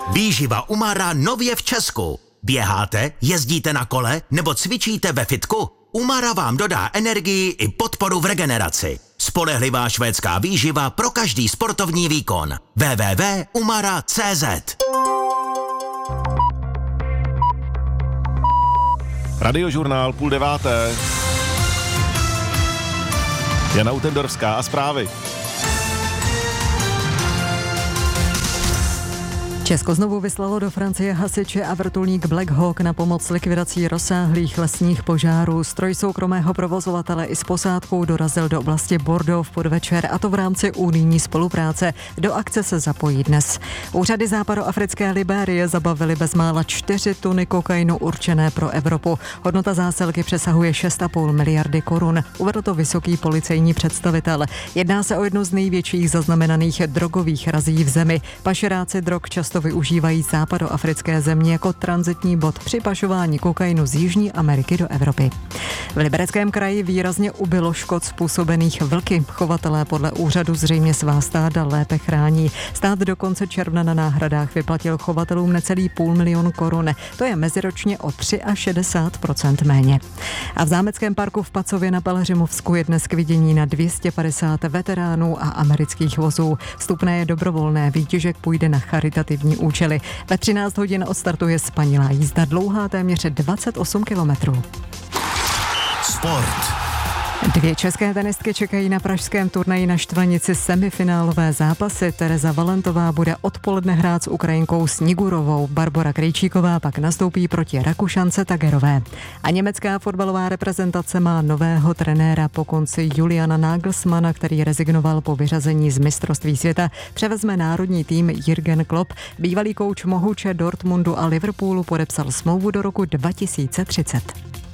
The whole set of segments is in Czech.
Výživa Umara nově v Česku. Běháte, jezdíte na kole nebo cvičíte ve fitku? Umara vám dodá energii i podporu v regeneraci. Spolehlivá švédská výživa pro každý sportovní výkon. www.umara.cz. Radiožurnál 8:30. Jana Utendorská a zprávy. Česko znovu vyslalo do Francie hasiče a vrtulník Black Hawk na pomoc likvidací rozsáhlých lesních požárů. Stroj soukromého provozovatele i s posádkou dorazil do oblasti Bordeaux v podvečer, a to v rámci unijní spolupráce. Do akce se zapojí dnes. Úřady západoafrické Libérie zabavily bezmála 4 tuny kokainu určené pro Evropu. Hodnota zásilky přesahuje 6,5 miliardy korun. Uvedl to vysoký policejní představitel. Jedná se o jednu z největších zaznamenaných drogových razí v zemi. Pašeráci drog často využívají západoafrické země jako tranzitní bod při pašování kokainu z Jižní Ameriky do Evropy. V Libereckém kraji výrazně ubylo škod způsobených vlky. Chovatelé podle úřadu zřejmě svá stáda lépe chrání. Stát do konce června na náhradách vyplatil chovatelům necelý 500 000 korun. To je meziročně o 63% méně. A v zámeckém parku v Pacově na Pelhřimovsku je dnes k vidění na 250 veteránů a amerických vozů. Vstupné je dobrovolné, výtěžek půjde na charitativní účely. Ve 13 hodin odstartuje spanilá jízda dlouhá téměř 28 kilometrů. Sport. 2 české tenistky čekají na pražském turnaji na Štvanici semifinálové zápasy. Tereza Valentová bude odpoledne hrát s Ukrajinkou Snigurovou. Barbora Krejčíková pak nastoupí proti Rakušance Tagerové. A německá fotbalová reprezentace má nového trenéra. Po konci Juliana Nagelsmana, který rezignoval po vyřazení z mistrovství světa, převezme národní tým Jürgen Klopp. Bývalý kouč Mohuče, Dortmundu a Liverpoolu podepsal smlouvu do roku 2030.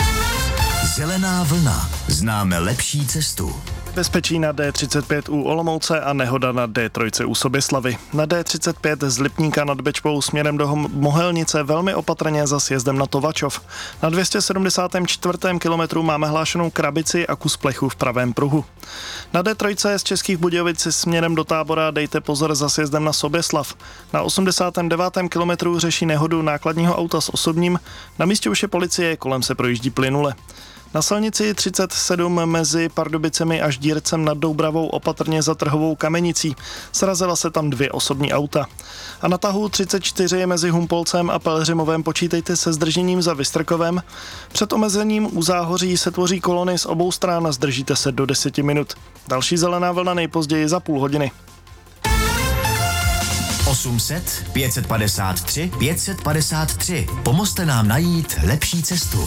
Zelená vlna. Známe lepší cestu. Bezpečí na D35 u Olomouce a nehoda na D3 u Soběslavy. Na D35 z Lipníka nad Bečvou směrem do Mohelnice velmi opatrně za sjezdem na Tovačov. Na 274. kilometru máme hlášenou krabici a kus plechu v pravém pruhu. Na D3 z Českých Budějovic směrem do Tábora dejte pozor za sjezdem na Soběslav. Na 89. kilometru řeší nehodu nákladního auta s osobním. Na místě už je policie, kolem se projíždí plynule. Na silnici 37 mezi Pardubicemi a Ždírcem nad Doubravou opatrně za Trhovou Kamenicí. Srazila se tam 2 osobní auta. A na tahu 34 mezi Humpolcem a Pelhřimovem počítejte se zdržením za Vystrkovem. Před omezením u Záhoří se tvoří kolony z obou stran a zdržíte se do 10 minut. Další zelená vlna nejpozději za půl hodiny. 800 553 553. Pomozte nám najít lepší cestu.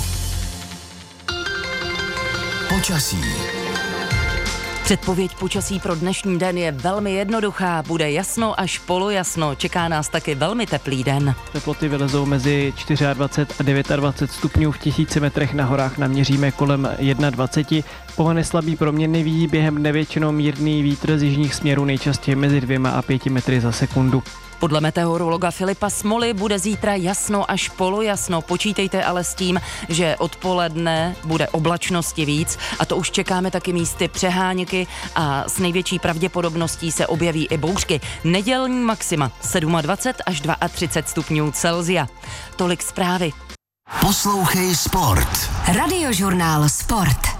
Počasí. Předpověď počasí pro dnešní den je velmi jednoduchá. Bude jasno až polojasno. Čeká nás taky velmi teplý den. Teploty vylezou mezi 24 a 29 stupňů, v 1000 metrech, na horách naměříme kolem 21. Pohony slabý proměnlivý, během dne většinou mírný vítr z jižních směrů, nejčastěji mezi 2 a 5 metry za sekundu. Podle meteorologa Filipa Smoly bude zítra jasno až polojasno. Počítejte ale s tím, že odpoledne bude oblačnosti víc, a to už čekáme taky místy přeháněky a s největší pravděpodobností se objeví i bouřky. Nedělní maxima 27 až 32 stupňů Celsia. Tolik zprávy. Poslouchej Sport. Radiožurnál Sport.